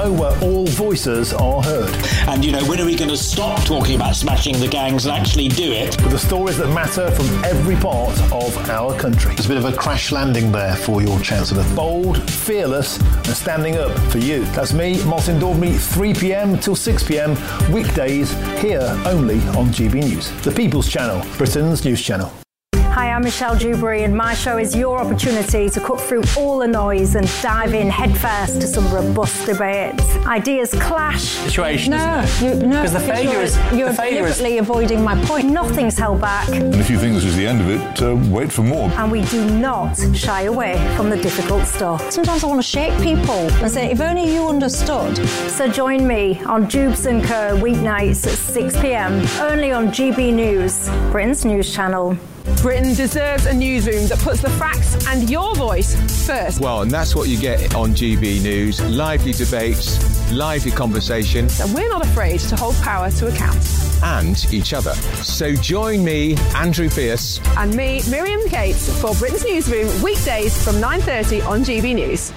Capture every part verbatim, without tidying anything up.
show where all voices are heard. And, you know, when are we going to stop talking about smashing the gangs and actually do it? With the stories that matter from every part of our country. There's a bit of a crash landing there for your Chancellor. Bold, fearless and standing up for you. That's me, Martin Daubney, three p.m. till six p.m. weekdays here only on G B News. The People's Channel, Britain's news channel. Hi, I'm Michelle Dewberry and my show is your opportunity to cut through all the noise and dive in headfirst to some robust debates. Ideas clash. Situation, no, isn't it? You, no, because the failure you're, is you're the failure deliberately is... avoiding my point. Nothing's held back. And if you think this is the end of it, uh, wait for more. And we do not shy away from the difficult stuff. Sometimes I want to shake people and say, if only you understood. So join me on Jubes and Co weeknights at six p.m. only on G B News, Britain's news channel. Britain deserves a newsroom that puts the facts and your voice first. Well, and that's what you get on G B News. Lively debates, lively conversation. And we're not afraid to hold power to account. And each other. So join me, Andrew Pierce. And me, Miriam Cates, for Britain's Newsroom, weekdays from nine thirty on G B News.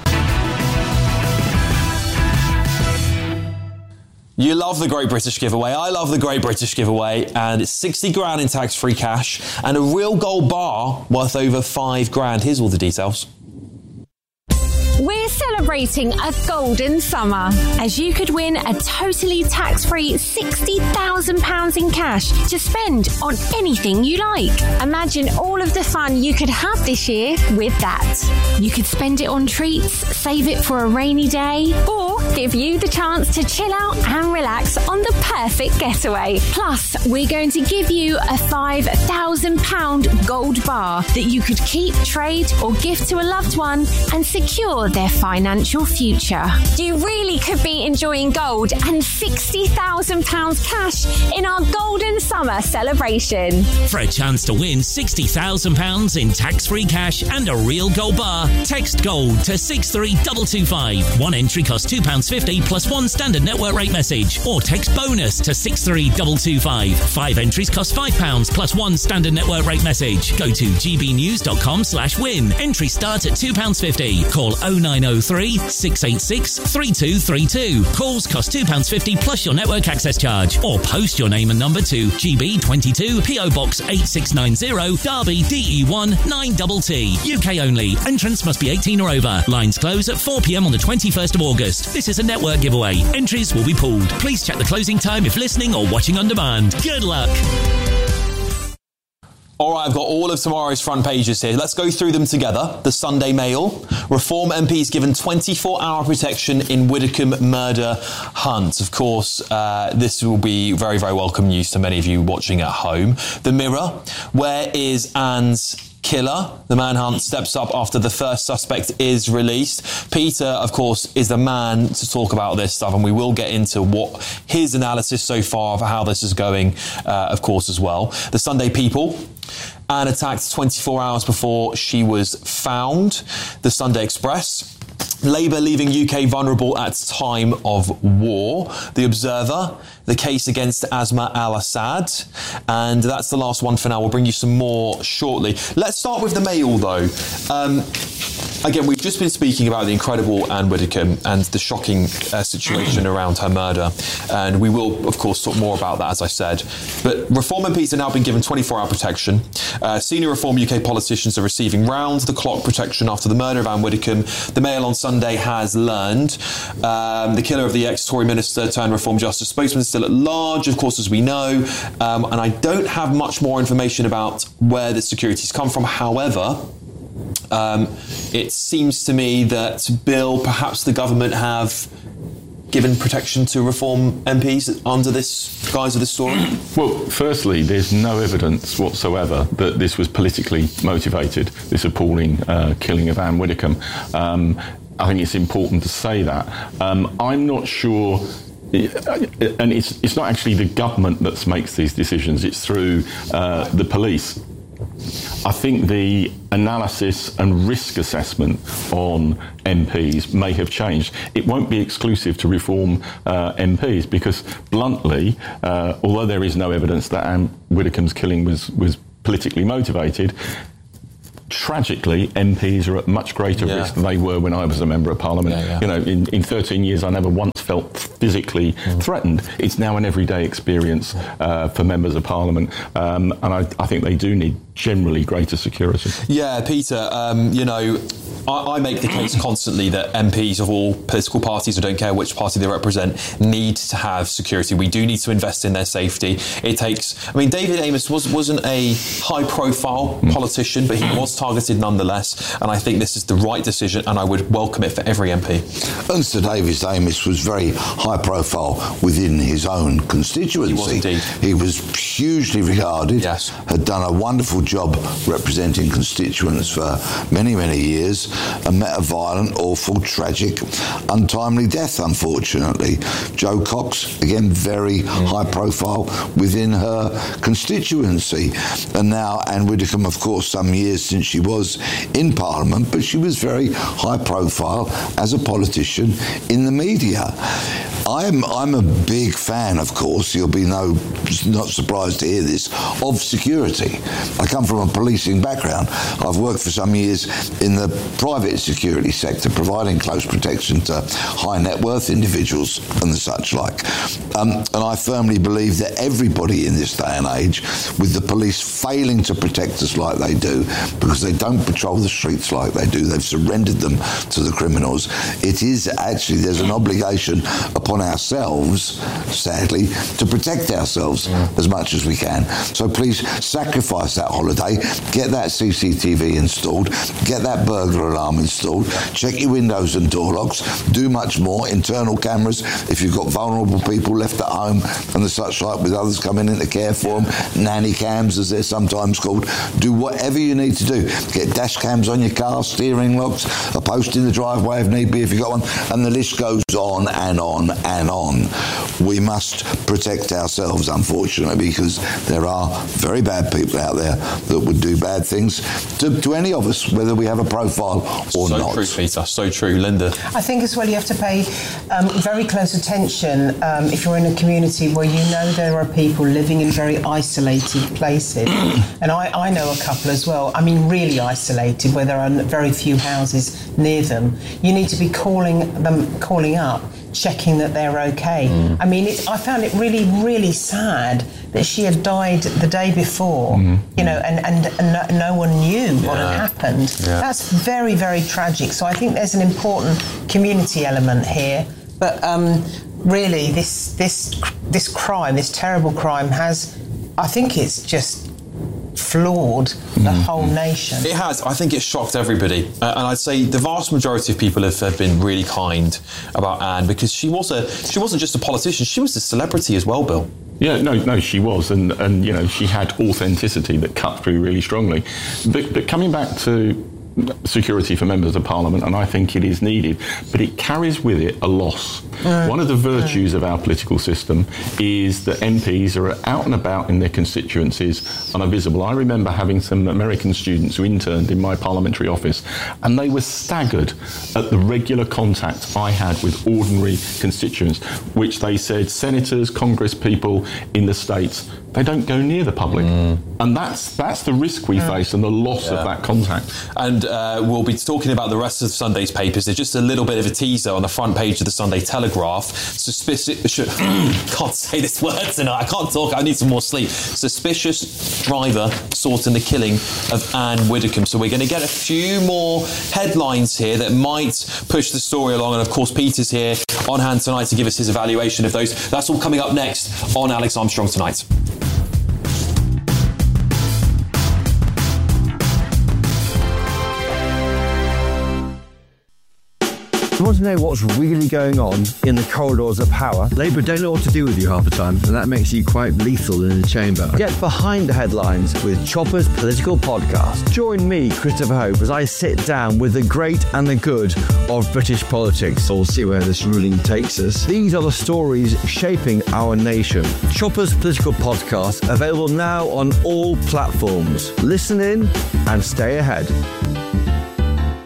You love the Great British Giveaway. I love the Great British Giveaway, and it's sixty grand in tax-free cash and a real gold bar worth over five grand. Here's all the details. We're celebrating a golden summer, as you could win a totally tax-free sixty thousand pounds in cash to spend on anything you like. Imagine all of the fun you could have this year with that. You could spend it on treats, save it for a rainy day, or give you the chance to chill out and relax on the perfect getaway. Plus, we're going to give you a five thousand pounds gold bar that you could keep, trade, or gift to a loved one and secure their financial future. You really could be enjoying gold and sixty thousand pounds cash in our golden summer celebration. For a chance to win sixty thousand pounds in tax-free cash and a real gold bar, text GOLD to six three two two five. One entry costs two pounds fifty plus one standard network rate message, or text BONUS to six three two two five. Five entries cost five pounds plus one standard network rate message. Go to gbnews.com slash win. Entry start at two pounds fifty. Call oh nine oh three, six eight six, three two three two. Calls cost two pounds fifty plus your network access charge. Or post your name and number to G B twenty-two, P O Box eight six nine zero, Derby, D E one nine T T. U K only. Entrance must be eighteen or over. Lines close at four p.m. on the twenty-first of August. This is a network giveaway. Entries will be pulled. Please check the closing time if listening or watching on demand. Good luck. All right, I've got all of tomorrow's front pages here. Let's go through them together. The Sunday Mail. Reform M Ps given twenty-four hour protection in Widdicombe murder hunt. Of course, uh, this will be very, very welcome news to many of you watching at home. The Mirror. Where is Anne's killer? The manhunt steps up after the first suspect is released. Peter, of course, is the man to talk about this stuff, and we will get into what his analysis so far of how this is going, uh, of course, as well. The Sunday People. Anne attacked twenty-four hours before she was found. The Sunday Express. Labour leaving U K vulnerable at time of war. The Observer. The case against Asma al-Assad. And that's the last one for now. We'll bring you some more shortly. Let's start with the Mail, though. Um, again, we've just been speaking about the incredible Anne Widdecombe and the shocking uh, situation around her murder. And we will, of course, talk more about that, as I said. But Reform M Ps have now been given twenty-four hour protection. Uh, senior Reform U K politicians are receiving round-the-clock protection after the murder of Anne Widdecombe. The Mail on Sunday has learned. Um, the killer of the ex-Tory minister turned Reform Justice spokesman is still at large, of course, as we know. Um, and I don't have much more information about where the security's come from. However, um, it seems to me that Bill, perhaps the government have given protection to Reform M Ps under this guise of this story? Well, firstly, there's no evidence whatsoever that this was politically motivated, this appalling uh, killing of Anne Widdecombe. Um, I think it's important to say that. Um, I'm not sure... And it's it's not actually the government that makes these decisions, it's through uh, the police. I think the analysis and risk assessment on M Ps may have changed. It won't be exclusive to Reform uh, M Ps because, bluntly, uh, although there is no evidence that Anne Widdecombe's killing was, was politically motivated, tragically, M Ps are at much greater Yeah. risk than they were when I was a Member of Parliament. Yeah, yeah. You know, in, in thirteen years, I never once felt physically mm. threatened. It's now an everyday experience uh, for Members of Parliament, um, and I, I think they do need generally greater security. Yeah, Peter, um, you know, I, I make the case constantly that M Ps of all political parties, I don't care which party they represent, need to have security. We do need to invest in their safety. It takes, I mean, David Amess was, wasn't a high-profile mm. politician, but he was targeted nonetheless, and I think this is the right decision, and I would welcome it for every M P. And Sir David Amess was very high-profile within his own constituency. He was indeed. He was hugely regarded, yes. had done a wonderful job representing constituents for many, many years, and met a violent, awful, tragic, untimely death, unfortunately. Jo Cox, again, very mm. high profile within her constituency. And now Anne Widdecombe, of course, some years since she was in Parliament, but she was very high profile as a politician in the media. I'm I'm a big fan, of course, you'll be no not surprised to hear this, of security. I come from a policing background. I've worked for some years in the private security sector, providing close protection to high net worth individuals and the such like. Um, and I firmly believe that everybody in this day and age, with the police failing to protect us like they do, because they don't patrol the streets like they do, they've surrendered them to the criminals, it is actually, there's an obligation upon ourselves, sadly, to protect ourselves mm. as much as we can. So please sacrifice that holiday, get that C C T V installed, get that burglar alarm installed, check your windows and door locks, do much more, internal cameras, if you've got vulnerable people left at home and the such like with others coming in to care for them, nanny cams as they're sometimes called, do whatever you need to do. Get dash cams on your car, steering locks, a post in the driveway if need be if you've got one, and the list goes on and on and on. We must protect ourselves, unfortunately, because there are very bad people out there that would do bad things to, to any of us, whether we have a profile or so not. So true, Peter, so true. Linda? I think as well you have to pay um, very close attention um, if you're in a community where you know there are people living in very isolated places. And I, I know a couple as well, I mean really isolated, where there are very few houses near them. You need to be calling them, calling up, checking that they're okay. Mm. I mean, it, I found it really, really sad that she had died the day before, mm. you know, and, and, and no, no one knew yeah. what had happened. Yeah. That's very, very tragic. So I think there's an important community element here. But um, really, this this this crime, this terrible crime, has, I think it's just flawed the mm. whole nation. It has. I think it shocked everybody. Uh, and I'd say the vast majority of people have, have been really kind about Anne, because she was a she wasn't just a politician, she was a celebrity as well, Bill. Yeah, no, no, she was, and, and you know, she had authenticity that cut through really strongly. But, but coming back to security for members of Parliament, and I think it is needed, but it carries with it a loss. Mm. One of the virtues mm. of our political system is that M Ps are out and about in their constituencies and are visible. I remember having some American students who interned in my parliamentary office, and they were staggered at the regular contact I had with ordinary constituents, which they said senators, Congress people in the States, they don't go near the public. Mm. And that's that's the risk we mm. face, and the loss yeah. of that contact. And uh, we'll be talking about the rest of Sunday's papers. There's just a little bit of a teaser on the front page of the Sunday Telegraph. Suspicious... can't say this word tonight. I can't talk. I need some more sleep. Suspicious driver sought in the killing of Anne Widdecombe. So we're going to get a few more headlines here that might push the story along. And, of course, Peter's here on hand tonight to give us his evaluation of those. That's all coming up next on Alex Armstrong Tonight. You want to know what's really going on in the corridors of power? Labour don't know what to do with you half the time, and that makes you quite lethal in the chamber. Get behind the headlines with Chopper's Political Podcast. Join me, Christopher Hope, as I sit down with the great and the good of British politics. We'll see where this ruling takes us. These are the stories shaping our nation. Chopper's Political Podcast, available now on all platforms. Listen in and stay ahead.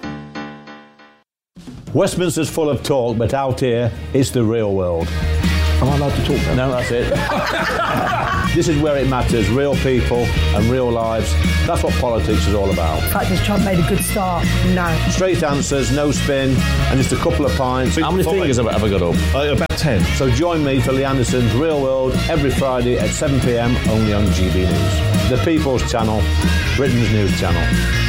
Westminster's full of talk, but out here, it's the real world. Am I allowed to talk now? No, that's it. This is where it matters. Real people and real lives. That's what politics is all about. In fact, has Trump made a good start? No. Straight answers, no spin, and just a couple of pints. How many fingers have I ever got up? Uh, about ten. So join me for Lee Anderson's Real World every Friday at seven p.m. only on G B News. The People's Channel, Britain's news channel.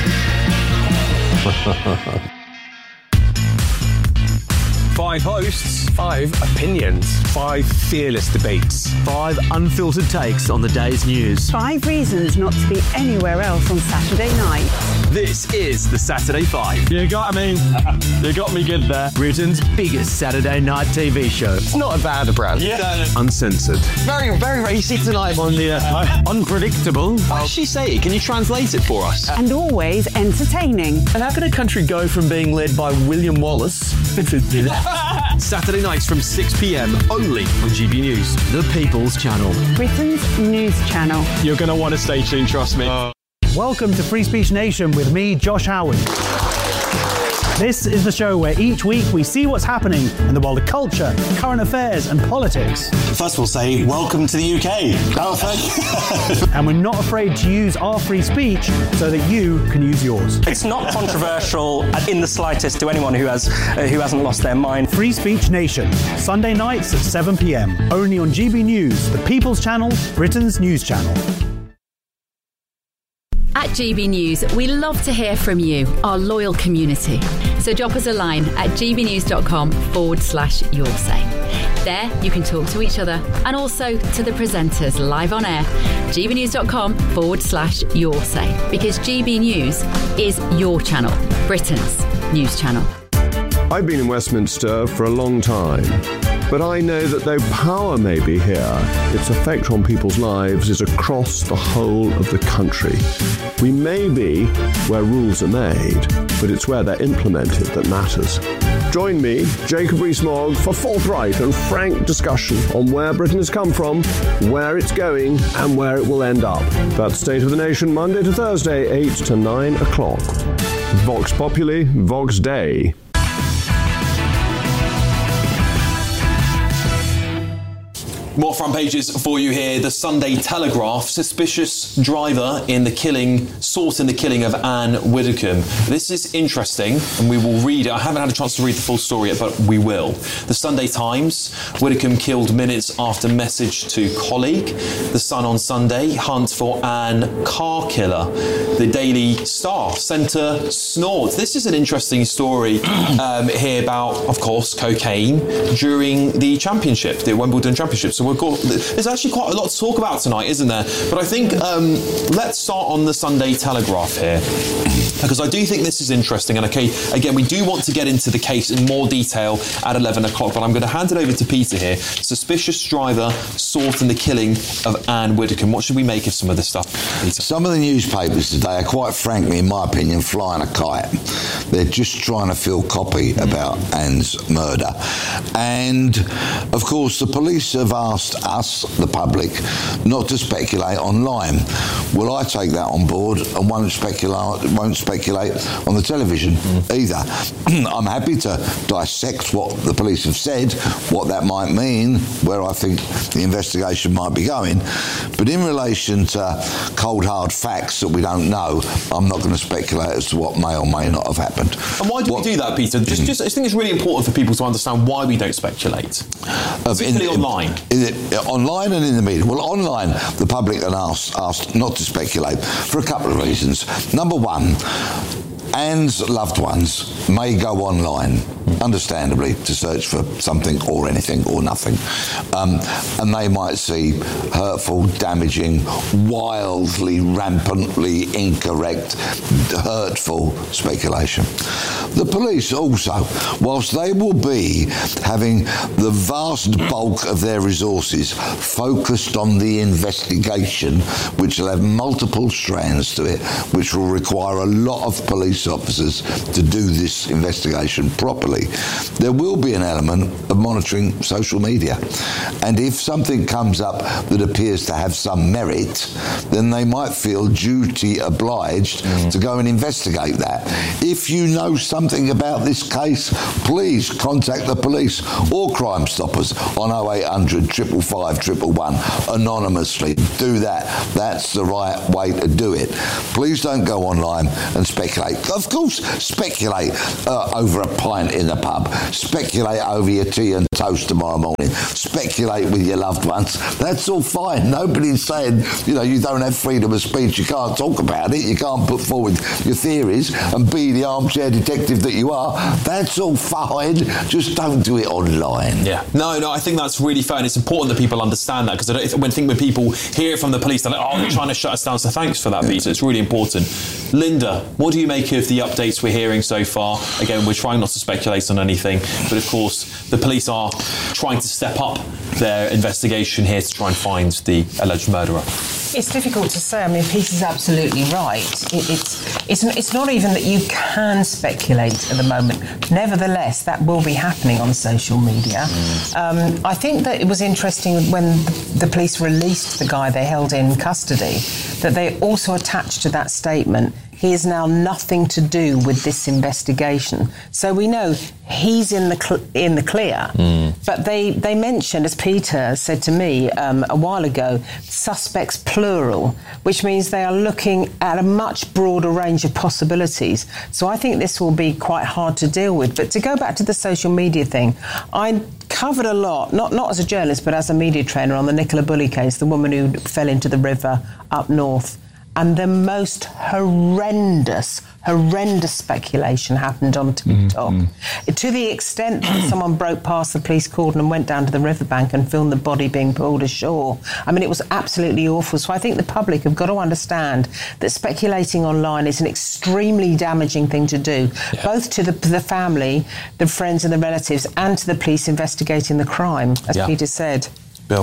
Five hosts, five opinions, five fearless debates, five unfiltered takes on the day's news. Five reasons not to be anywhere else on Saturday night. This is the Saturday Five. You got me. You got me good there. Britain's biggest Saturday night T V show. It's not a bad brand. Yeah. Uncensored. Very, very racy tonight on the uh, unpredictable. What does she say? Can you translate it for us? And always entertaining. And how can a country go from being led by William Wallace Saturday nights from six p.m. only on G B News. The People's Channel. Britain's news channel. You're going to want to stay tuned, trust me. Uh. Welcome to Free Speech Nation with me, Josh Howard. This is the show where each week we see what's happening in the world of culture, current affairs and politics. First of all, say welcome to the U K. Oh, thank you. And we're not afraid to use our free speech so that you can use yours. It's not controversial in the slightest to anyone who has uh, who hasn't lost their mind. Free Speech Nation, Sunday nights at seven p.m. only on G B News, the People's Channel, Britain's news channel. At G B News, we love to hear from you, our loyal community. So drop us a line at gbnews.com forward slash your say. There, you can talk to each other and also to the presenters live on air. gbnews.com forward slash your say. Because G B News is your channel, Britain's news channel. I've been in Westminster for a long time. But I know that though power may be here, its effect on people's lives is across the whole of the country. We may be where rules are made, but it's where they're implemented that matters. Join me, Jacob Rees-Mogg, for forthright and frank discussion on where Britain has come from, where it's going, and where it will end up. That's State of the Nation, Monday to Thursday, eight to nine o'clock. Vox Populi, Vox Dei. More front pages for you here. The Sunday Telegraph. Suspicious driver in the killing, sought in the killing of Anne Widdecombe. This is interesting, and we will read it. I haven't had a chance to read the full story yet, but we will. The Sunday Times. Widdecombe killed minutes after message to colleague. The Sun on Sunday. Hunt for Anne car killer. The Daily Star. Centre snorts. This is an interesting story um, here about, of course, cocaine during the championship, the Wimbledon Championship. So we've got, there's actually quite a lot to talk about tonight, isn't there? But I think um, let's start on the Sunday Telegraph here, because I do think this is interesting. And okay, again, we do want to get into the case in more detail at eleven o'clock, but I'm going to hand it over to Peter here. Suspicious driver sought in the killing of Anne Widdecombe. What should we make of some of this stuff, Peter? Some of the newspapers today are quite frankly, in my opinion, flying a kite. They're just trying to fill copy about Anne's murder. And, of course, the police have asked us, the public, not to speculate online. Well, I take that on board and won't speculate, won't speculate on the television mm. either. I'm happy to dissect what the police have said, what that might mean, where I think the investigation might be going. But in relation to cold, hard facts that we don't know, I'm not going to speculate as to what may or may not have happened. And why do what, we do that, Peter? Just, just, I think it's really important for people to understand why we don't speculate, particularly in, online. In, in it, online and in the media. Well, online, the public are asked, asked not to speculate for a couple of reasons. Number one, Anne's loved ones may go online, understandably, to search for something or anything or nothing. Um, and they might see hurtful, damaging, wildly, rampantly incorrect, hurtful speculation. The police also, whilst they will be having the vast bulk of their resources focused on the investigation, which will have multiple strands to it, which will require a lot of police police officers to do this investigation properly, there will be an element of monitoring social media. And if something comes up that appears to have some merit, then they might feel duty obliged mm. to go and investigate that. If you know something about this case, please contact the police or Crime Stoppers on oh eight hundred, five five five, one one one anonymously. Do that. That's the right way to do it. Please don't go online and speculate. Of course, speculate uh, over a pint in the pub. Speculate over your tea and toast tomorrow morning. Speculate with your loved ones. That's all fine. Nobody's saying, you know, you don't have freedom of speech. You can't talk about it. You can't put forward your theories and be the armchair detective that you are. That's all fine. Just don't do it online. Yeah. No, no, I think that's really fair, and it's important that people understand that, because I, don't, when, think when people hear it from the police, they're like, oh, they're trying to shut us down. So thanks for that, Peter. It's really important. Linda, what do you make of the updates we're hearing so far? Again, we're trying not to speculate on anything, but of course, the police are trying to step up their investigation here to try and find the alleged murderer. It's difficult to say. I mean, Peter's absolutely right. It, it's, it's it's not even that you can speculate at the moment. Nevertheless, that will be happening on social media. Mm. Um, I think that it was interesting when the, the police released the guy they held in custody, that they also attached to that statement, he has now nothing to do with this investigation. So we know he's in the cl- in the clear. Mm. But they, they mentioned, as Peter said to me um, a while ago, suspects plural, which means they are looking at a much broader range of possibilities. So I think this will be quite hard to deal with. But to go back to the social media thing, I covered a lot, not, not as a journalist, but as a media trainer, on the Nicola Bulley case, the woman who fell into the river up north. And the most horrendous, horrendous speculation happened on TikTok. Mm-hmm. To the extent that someone broke past the police cordon and went down to the riverbank and filmed the body being pulled ashore. I mean, it was absolutely awful. So I think the public have got to understand that speculating online is an extremely damaging thing to do, yeah. both to the, the family, the friends and the relatives, and to the police investigating the crime, as yeah. Peter said. Bill?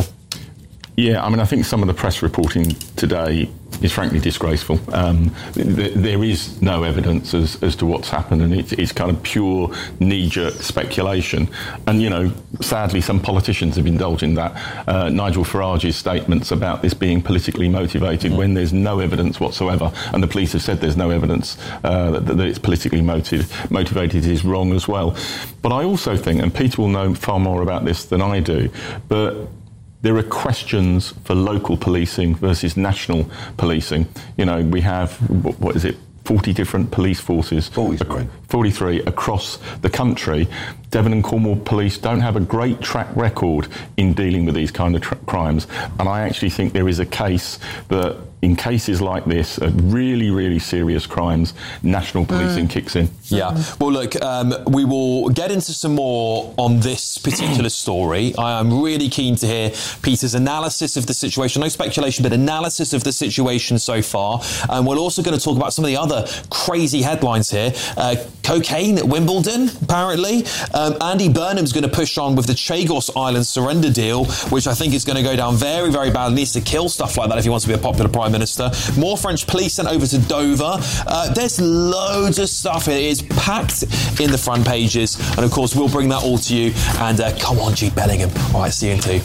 Yeah, I mean, I think some of the press reporting today is frankly disgraceful. Um, th- there is no evidence as, as to what's happened, and it, it's kind of pure knee-jerk speculation. And, you know, sadly, some politicians have indulged in that. Uh, Nigel Farage's statements about this being politically motivated mm. when there's no evidence whatsoever, and the police have said there's no evidence uh, that, that it's politically motiv- motivated is wrong as well. But I also think, and Peter will know far more about this than I do, but there are questions for local policing versus national policing. You know, we have, what is it, forty different police forces. forty-three. forty-three across the country. Devon and Cornwall police don't have a great track record in dealing with these kind of tra- crimes. And I actually think there is a case that in cases like this, uh, really, really serious crimes, national policing mm. kicks in. Yeah. Well, look, um, we will get into some more on this particular story. I am really keen to hear Peter's analysis of the situation. No speculation, but analysis of the situation so far. And we're also going to talk about some of the other crazy headlines here. Uh, cocaine at Wimbledon, apparently. Um, Andy Burnham's going to push on with the Chagos Island surrender deal, which I think is going to go down very, very badly. Needs to kill stuff like that if he wants to be a popular Prime Minister. More French police sent over to Dover. Uh, there's loads of stuff. It is packed in the front pages. And of course, we'll bring that all to you. And uh, come on, Jude Bellingham. All right, see you in two.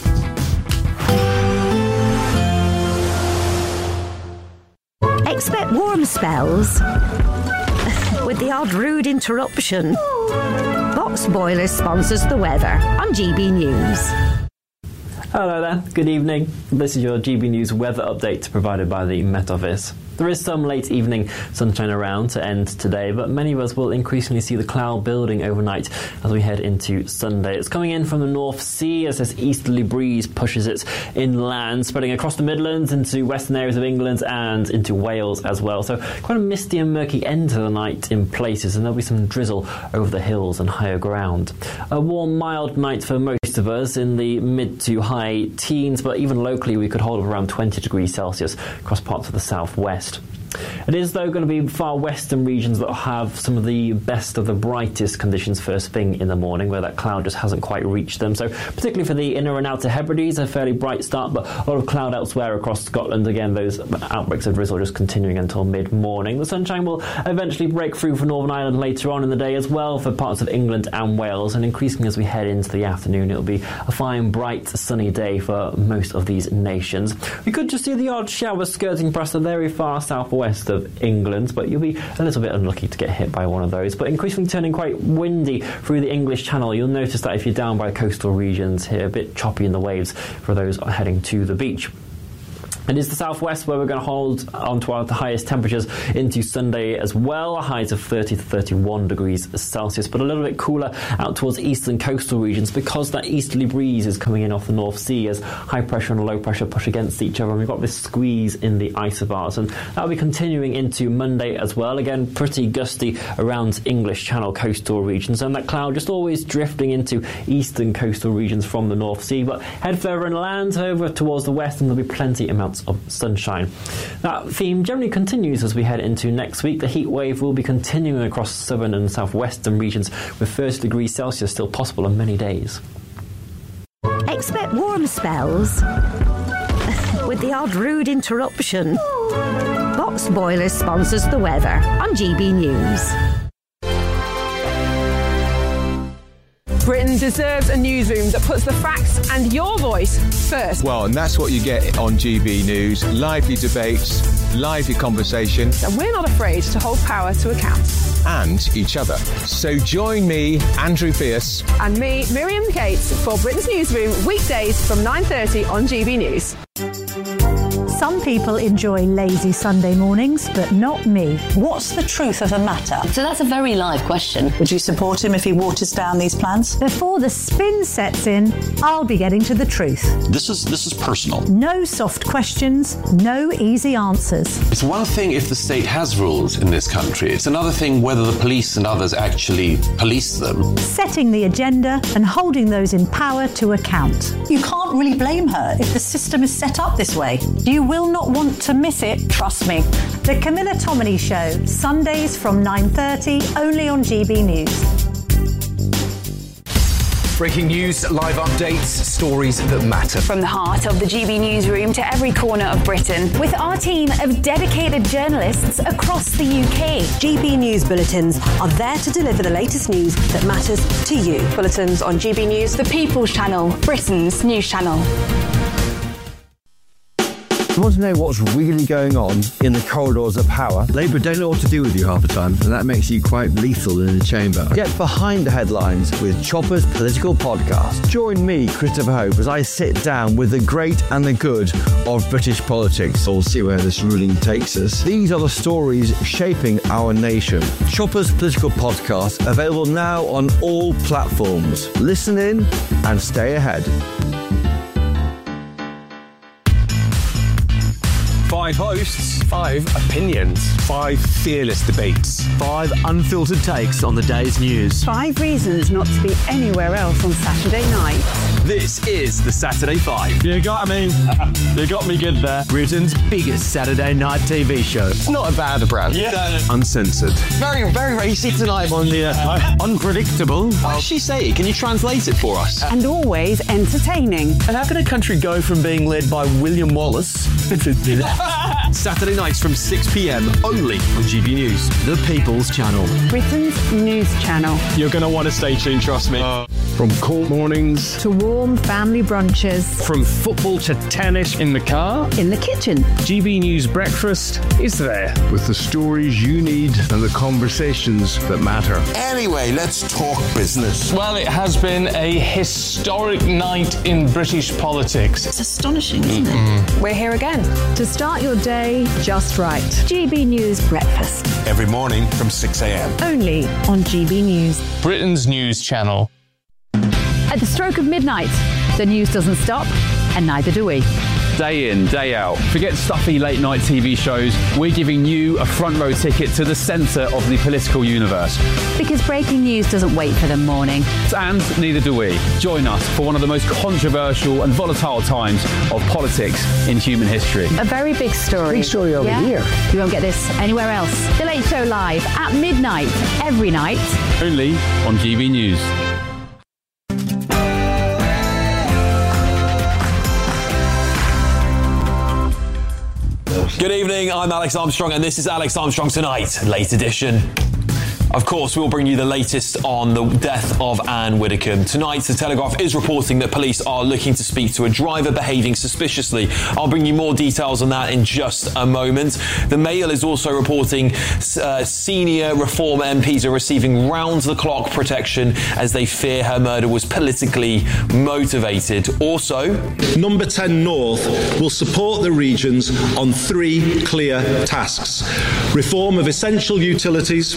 Expect warm spells with the odd rude interruption. Box Boilers sponsors the weather on G B News. Hello there, good evening. This is your G B News weather update provided by the Met Office. There is some late evening sunshine around to end today, but many of us will increasingly see the cloud building overnight as we head into Sunday. It's coming in from the North Sea as this easterly breeze pushes it inland, spreading across the Midlands into western areas of England and into Wales as well. So quite a misty and murky end to the night in places, and there'll be some drizzle over the hills and higher ground. A warm, mild night for most of us in the mid to high teens, but even locally we could hold up around twenty degrees Celsius across parts of the southwest. It is, though, going to be far western regions that will have some of the best of the brightest conditions first thing in the morning, where that cloud just hasn't quite reached them. So particularly for the inner and outer Hebrides, a fairly bright start, but a lot of cloud elsewhere across Scotland. Again, those outbreaks of drizzle just continuing until mid-morning. The sunshine will eventually break through for Northern Ireland later on in the day as well for parts of England and Wales, and increasingly as we head into the afternoon, it'll be a fine, bright, sunny day for most of these nations. We could just see the odd shower skirting past the very far southwest of England, but you'll be a little bit unlucky to get hit by one of those. But increasingly turning quite windy through the English Channel. You'll notice that if you're down by coastal regions here, a bit choppy in the waves for those heading to the beach. It is the southwest where we're going to hold on to our highest temperatures into Sunday as well, highs of thirty to thirty-one degrees Celsius, but a little bit cooler out towards eastern coastal regions because that easterly breeze is coming in off the North Sea as high pressure and low pressure push against each other, and we've got this squeeze in the isobars, and that'll be continuing into Monday as well. Again, pretty gusty around English Channel coastal regions, and that cloud just always drifting into eastern coastal regions from the North Sea, but head further inland over towards the west and there'll be plenty amounts of sunshine. That theme generally continues as we head into next week. The heat wave will be continuing across southern and southwestern regions with thirty degrees Celsius still possible on many days. Expect warm spells with the odd rude interruption. Box Boilers sponsors the weather on G B News. Britain deserves a newsroom that puts the facts and your voice first. Well, and that's what you get on G B News. Lively debates, lively conversation. And we're not afraid to hold power to account. And each other. So join me, Andrew Pierce. And me, Miriam Cates, for Britain's Newsroom, weekdays from nine thirty on G B News. Some people enjoy lazy Sunday mornings, but not me. What's the truth of a matter? So that's a very live question. Would you support him if he waters down these plans? Before the spin sets in, I'll be getting to the truth. This is this is personal. No soft questions, no easy answers. It's one thing if the state has rules in this country. It's another thing whether the police and others actually police them. Setting the agenda and holding those in power to account. You can't really blame her if the system is set up this way. You will not want to miss it, trust me. The Camilla Tominey Show, Sundays from nine thirty, only on G B News. Breaking news, live updates, stories that matter. From the heart of the G B Newsroom to every corner of Britain, with our team of dedicated journalists across the U K. G B News Bulletins are there to deliver the latest news that matters to you. Bulletins on G B News, the People's Channel, Britain's news channel. You want to know what's really going on in the corridors of power? Labour don't know what to do with you half the time, and that makes you quite lethal in the chamber. Get behind the headlines with Chopper's Political Podcast. Join me, Christopher Hope, as I sit down with the great and the good of British politics. We'll see where this ruling takes us. These are the stories shaping our nation. Chopper's Political Podcast, available now on all platforms. Listen in and stay ahead. Five hosts, five opinions, five fearless debates, five unfiltered takes on the day's news. Five reasons not to be anywhere else on Saturday night. This is the Saturday Five. You got me. You got me good there. Britain's biggest Saturday night T V show. It's not a bad brand. Yeah. Uncensored. Very, very racy tonight on the uh, unpredictable. What does she say? Can you translate it for us? And always entertaining. And how can a country go from being led by William Wallace Saturday nights from six p.m. only on G B News, the People's Channel. Britain's news channel. You're going to want to stay tuned, trust me. Uh, From cold mornings to warm family brunches. From football to tennis in the car. In the kitchen. G B News breakfast is there. With the stories you need and the conversations that matter. Anyway, let's talk business. Well, it has been a historic night in British politics. It's astonishing, isn't it? We're here again. To start your day just right. G B News Breakfast. Every morning from six a.m. Only on G B News. Britain's news channel. At the stroke of midnight, the news doesn't stop, and neither do we. day in, day out. Forget stuffy late night T V shows. We're giving you a front row ticket to the centre of the political universe. Because breaking news doesn't wait for the morning. And neither do we. Join us for one of the most controversial and volatile times of politics in human history. A very big story. Big story over here. You won't get this anywhere else. The Late Show live at midnight, every night. Only on G B News. Good evening, I'm Alex Armstrong, and this is Alex Armstrong Tonight, late edition. Of course, we'll bring you the latest on the death of Anne Widdecombe. Tonight, The Telegraph is reporting that police are looking to speak to a driver behaving suspiciously. I'll bring you more details on that in just a moment. The Mail is also reporting uh, senior Reform M Ps are receiving round-the-clock protection as they fear her murder was politically motivated. Also, Number ten North will support the regions on three clear tasks: reform of essential utilities,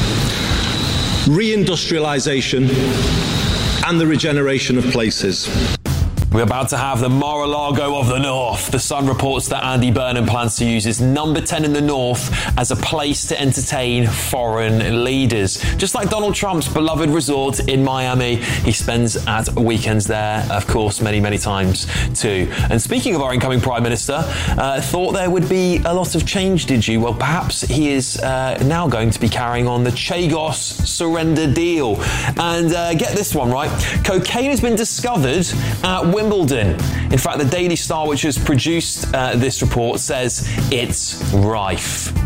reindustrialisation and the regeneration of places. We're about to have the Mar-a-Lago of the North. The Sun reports that Andy Burnham plans to use his number ten in the North as a place to entertain foreign leaders. Just like Donald Trump's beloved resort in Miami, he spends at weekends there, of course, many, many times too. And speaking of our incoming Prime Minister, uh, thought there would be a lot of change, did you? Well, perhaps he is uh, now going to be carrying on the Chagos surrender deal. And uh, get this one right, cocaine has been discovered at Wimbledon. In fact, the Daily Star, which has produced uh, this report, says it's rife.